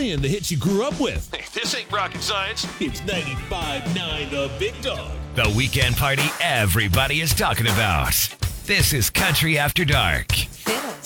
playing the hits you grew up with. Hey, this ain't rocket science. It's 95.9 The Big Dog. The weekend party everybody is talking about. This is Country After Dark. This